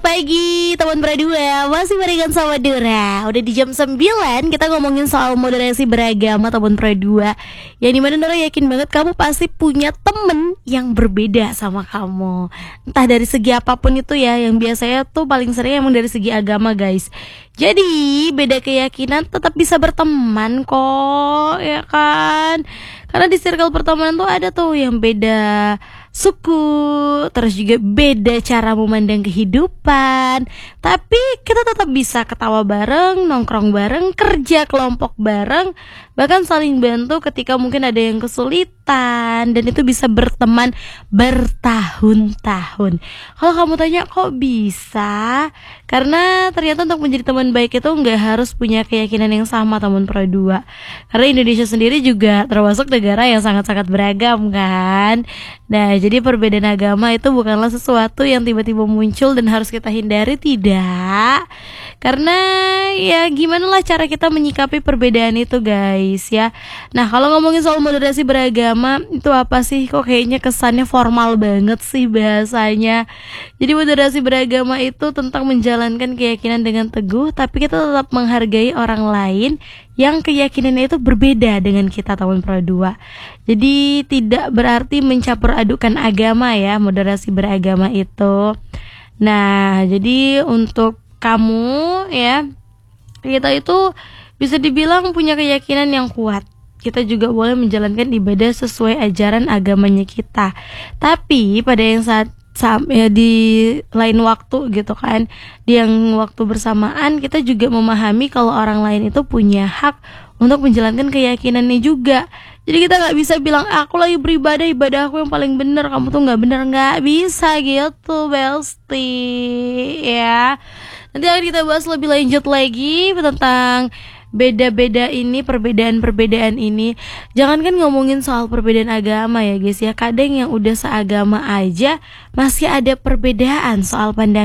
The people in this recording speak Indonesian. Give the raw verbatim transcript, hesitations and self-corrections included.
Selamat pagi teman berdua, masih barengan sama Dora. Udah di jam sembilan kita ngomongin soal moderasi beragama teman berdua. Yang dimana Dora yakin banget kamu pasti punya temen yang berbeda sama kamu. Entah dari segi apapun itu ya, yang biasanya tuh paling sering emang dari segi agama guys. Jadi beda keyakinan tetap bisa berteman kok, ya kan? Karena di circle pertemanan tuh ada tuh yang beda suku, terus juga beda cara memandang kehidupan, tapi kita tetap bisa ketawa bareng, nongkrong bareng, kerja kelompok bareng, bahkan saling bantu ketika mungkin ada yang kesulitan, dan itu bisa berteman bertahun-tahun. Kalau kamu tanya kok bisa? Karena ternyata untuk menjadi teman baik itu nggak harus punya keyakinan yang sama teman pro dua. Karena Indonesia sendiri juga termasuk negara yang sangat-sangat beragam kan. Nah, jadi perbedaan agama itu bukanlah sesuatu yang tiba-tiba muncul dan harus kita hindari, tidak. Karena ya gimana lah cara kita menyikapi perbedaan itu guys ya. Nah, kalau ngomongin soal moderasi beragama itu apa sih? Kok kayaknya kesannya formal banget sih bahasanya. Jadi moderasi beragama itu tentang menjalankan keyakinan dengan teguh, tapi kita tetap menghargai orang lain yang keyakinannya itu berbeda dengan kita teman pro dua. Jadi tidak berarti mencampur adukan agama ya, moderasi beragama itu. Nah, jadi untuk kamu ya, kita itu bisa dibilang punya keyakinan yang kuat. Kita juga boleh menjalankan ibadah sesuai ajaran agamanya kita. Tapi pada yang saat ya, di lain waktu gitu kan, di yang waktu bersamaan kita juga memahami kalau orang lain itu punya hak untuk menjalankan keyakinannya juga. Jadi kita nggak bisa bilang aku lagi beribadah, ibadah aku yang paling benar, kamu tuh nggak benar, nggak bisa gitu Belsti ya. Nanti akan kita bahas lebih lanjut lagi tentang beda-beda ini, perbedaan-perbedaan ini. Jangankan ngomongin soal perbedaan agama ya guys ya, kadang yang udah seagama aja masih ada perbedaan soal pandangan.